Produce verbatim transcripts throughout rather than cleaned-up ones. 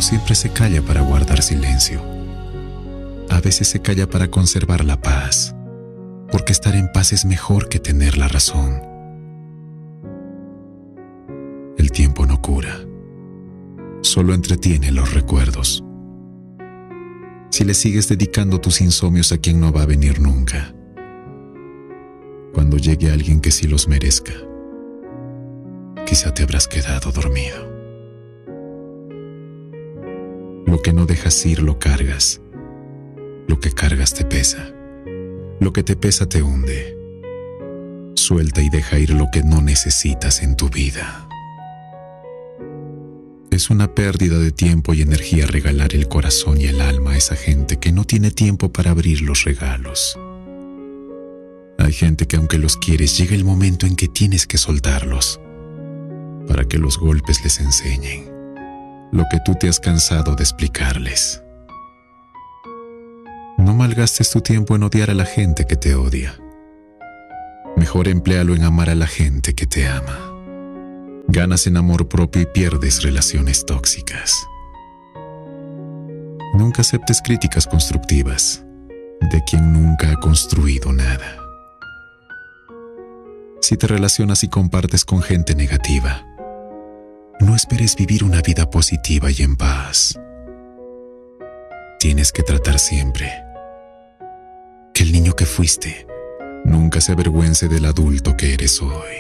siempre se calla para guardar silencio. A veces se calla para conservar la paz, porque estar en paz es mejor que tener la razón. El tiempo no cura, solo entretiene los recuerdos. Si le sigues dedicando tus insomnios a quien no va a venir nunca, cuando llegue alguien que sí los merezca, quizá te habrás quedado dormido. Lo que no dejas ir lo cargas. Lo que cargas te pesa. Lo que te pesa te hunde. Suelta y deja ir lo que no necesitas en tu vida. Es una pérdida de tiempo y energía regalar el corazón y el alma a esa gente que no tiene tiempo para abrir los regalos. Hay gente que aunque los quieres, llega el momento en que tienes que soltarlos para que los golpes les enseñen lo que tú te has cansado de explicarles. No malgastes tu tiempo en odiar a la gente que te odia. Mejor empléalo en amar a la gente que te ama. Ganas en amor propio y pierdes relaciones tóxicas. Nunca aceptes críticas constructivas de quien nunca ha construido nada. Si te relacionas y compartes con gente negativa, no esperes vivir una vida positiva y en paz. Tienes que tratar siempre que el niño que fuiste nunca se avergüence del adulto que eres hoy.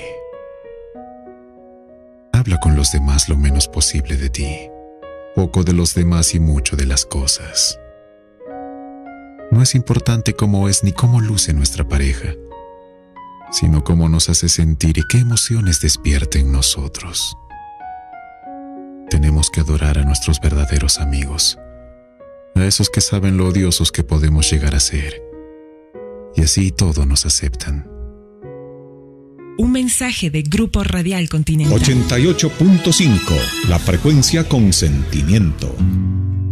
Habla con los demás lo menos posible de ti, poco de los demás y mucho de las cosas. No es importante cómo es ni cómo luce nuestra pareja, sino cómo nos hace sentir y qué emociones despierta en nosotros. Tenemos que adorar a nuestros verdaderos amigos, a esos que saben lo odiosos que podemos llegar a ser, y así todo nos aceptan. Un mensaje de Grupo Radial Continental. ochenta y ocho punto cinco, la frecuencia con sentimiento.